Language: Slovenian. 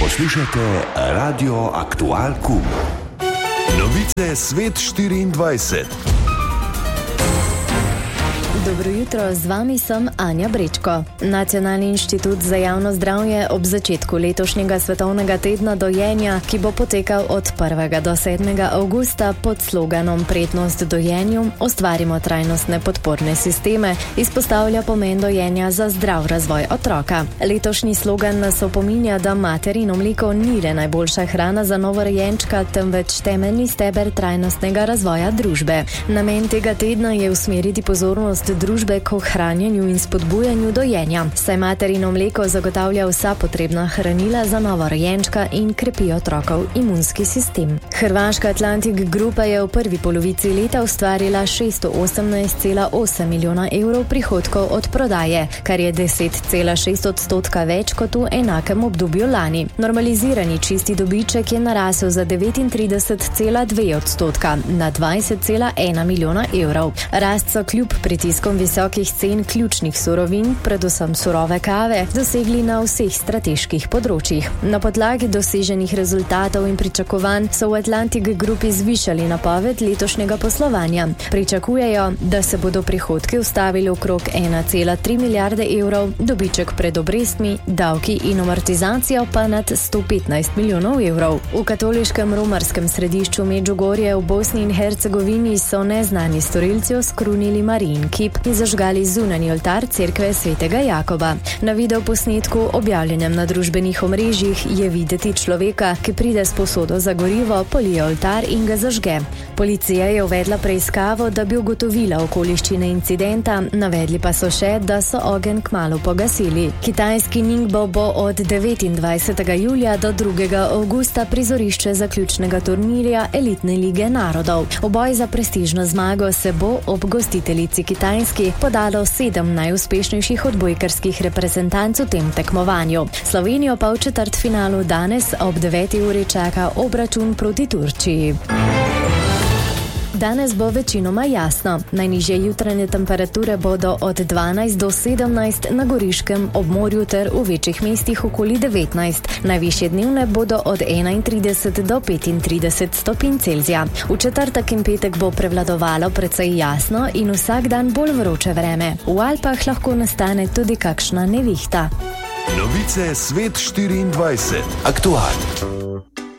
Poslušate Radio Aktual Kum. Novice Svet 24. Dobro jutro, z vami sem Anja Brečko. Nacionalni inštitut za javno zdravje ob začetku letošnjega svetovnega tedna dojenja, ki bo potekal od 1. do 7. avgusta pod sloganom Prednost dojenju, ustvarimo trajnostne podporne sisteme, izpostavlja pomen dojenja za zdrav razvoj otroka. Letošnji slogan nas opominja, da materino mleko ni le najboljša hrana za novorojenčka, temveč temeljni steber trajnostnega razvoja družbe. Namen tega tedna je usmeriti pozornost družbe k ohranjanju in spodbujanju dojenja, saj materino mleko zagotavlja vsa potrebna hranila za novorojenčka in krepi otrokov imunski sistem. Hrvaška Atlantic Grupa je v prvi polovici leta ustvarila 618,8 milijona evrov prihodkov od prodaje, kar je 10,6% več kot v enakem obdobju lani. Normalizirani čisti dobiček je narasel za 39,2% na 20,1 milijona evrov. Rast so kljub pritiskom visokih cen ključnih surovin, predvsem surove kave, dosegli na vseh strateških področjih. Na podlagi doseženih rezultatov in pričakovanj so v Atlantic Grupi zvišali napoved letošnjega poslovanja. Pričakujejo, da se bodo prihodki ustavili okrog 1,3 milijarde evrov, dobiček pred obrestmi, davki in amortizacijo pa nad 115 milijonov evrov. V katoliškem romarskem središču Medžugorje v Bosni in Hercegovini so neznani storilci oskrunili Marijin kip in zažgali zunanji oltar cerkve svetega Jakoba. Na videoposnetku, objavljenem na družbenih omrežjih, je videti človeka, ki pride s posodo za gorivo, polije oltar in ga zažge. Policija je uvedla preiskavo, da bi ugotovila okoliščine incidenta, navedli pa so še, da so ogenj kmalu pogasili. Kitajski Ningbo bo od 29. julija do 2. avgusta prizorišče zaključnega turnirja Elitne lige narodov. V boj za prestižno zmago se bo ob gostiteljici Kitajski podalo 7 najuspešnejših odbojkarskih reprezentanc v tem tekmovanju. Slovenijo pa v četrtfinalu danes ob 9. uri čaka obračun proti Turčiji. Danes bo večinoma jasno. Najnižje jutranje temperature bodo od 12 do 17 na Goriškem, ob morju ter v večjih mestih okoli 19. Najvišje dnevne bodo od 31 do 35 stopinj Celzija. V četrtek in petek bo prevladovalo precej jasno in vsak dan bolj vroče vreme. V Alpah lahko nastane tudi kakšna nevihta. Novice Svet 24. Aktual.